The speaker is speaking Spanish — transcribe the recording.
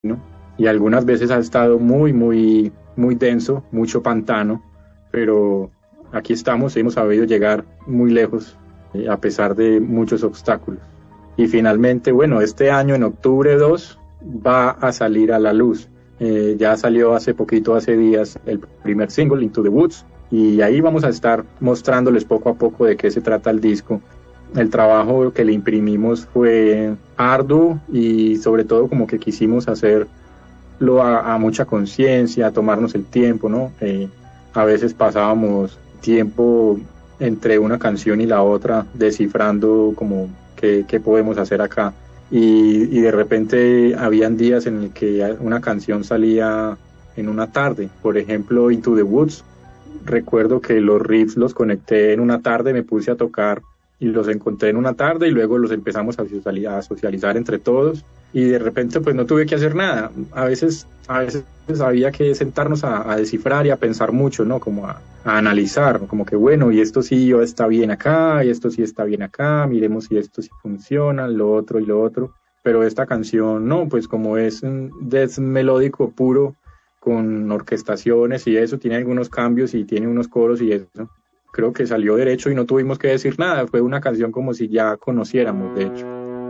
y algunas veces ha estado muy denso, mucho pantano, pero aquí estamos, hemos sabido llegar muy lejos a pesar de muchos obstáculos. Y finalmente, bueno, este año en octubre 2 va a salir a la luz. Ya salió hace poquito, hace días, el primer single, Into the Woods, y ahí vamos a estar mostrándoles poco a poco de qué se trata el disco. El trabajo que le imprimimos fue arduo y sobre todo como que quisimos hacerlo a mucha conciencia, a tomarnos el tiempo, ¿no? A veces pasábamos tiempo entre una canción y la otra descifrando como qué podemos hacer acá. Y de repente habían días en el que una canción salía en una tarde. Por ejemplo, Into the Woods, recuerdo que los riffs los conecté en una tarde, me puse a tocar y los encontré en una tarde y luego los empezamos a socializar entre todos y de repente pues no tuve que hacer nada. A veces había que sentarnos a descifrar y a pensar mucho, ¿no? Como a analizar, como que bueno, y esto sí está bien acá, y esto sí está bien acá, miremos si esto sí funciona, lo otro y lo otro. Pero esta canción, no, pues como es un death melódico puro, con orquestaciones y eso, tiene algunos cambios y tiene unos coros y eso. Creo que salió derecho y no tuvimos que decir nada, fue una canción como si ya conociéramos, de hecho.